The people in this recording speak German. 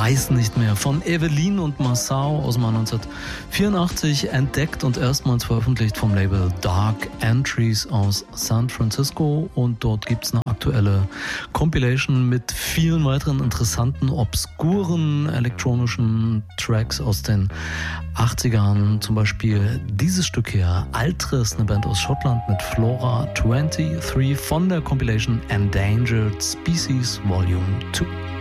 weiß nicht mehr von Evelyn und Massao aus dem Jahr 1984 entdeckt und erstmals veröffentlicht vom Label Dark Entries aus San Francisco, und dort gibt es eine aktuelle Compilation mit vielen weiteren interessanten, obskuren elektronischen Tracks aus den 80ern, zum Beispiel dieses Stück hier, Altres, eine Band aus Schottland mit Flora 23 von der Compilation Endangered Species Volume 2.